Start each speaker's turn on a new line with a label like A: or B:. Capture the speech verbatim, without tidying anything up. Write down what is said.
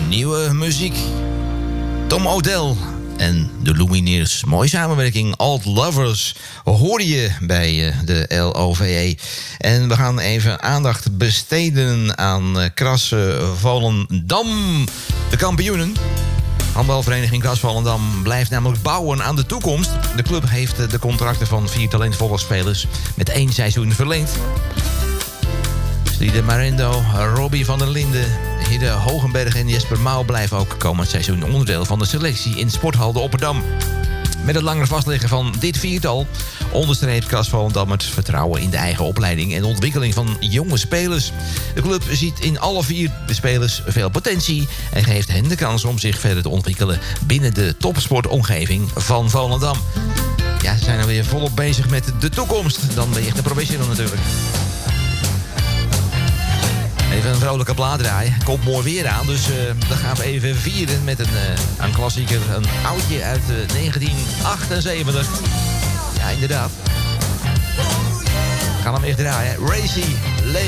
A: nieuwe muziek. Tom Odell en de Lumineers. Mooie samenwerking. Old Lovers hoorde je bij de L O V E. En we gaan even aandacht besteden aan Krasse Volendam. De kampioenen. Handbalvereniging Kras Volendam blijft namelijk bouwen aan de toekomst. De club heeft de contracten van vier talentvolle spelers met één seizoen verlengd. Slide Marendo, Robbie van der Linden, Hidde Hogenberg en Jesper Mouw blijven ook komend seizoen onderdeel van de selectie in Sporthal de Opperdam. Met het langer vastleggen van dit viertal onderstreept Kras Volendam het vertrouwen in de eigen opleiding en de ontwikkeling van jonge spelers. De club ziet in alle vier de spelers veel potentie en geeft hen de kans om zich verder te ontwikkelen binnen de topsportomgeving van Volendam. Ja, ze zijn alweer volop bezig met de toekomst. Dan ben je echt een professional natuurlijk. Even een vrolijke plaat draaien. Komt mooi weer aan, dus uh, dan gaan we even vieren met een, uh, een klassieker. Een oudje uit uh, negentien achtenzeventig. Ja, inderdaad. We gaan hem echt draaien. Racy Lane.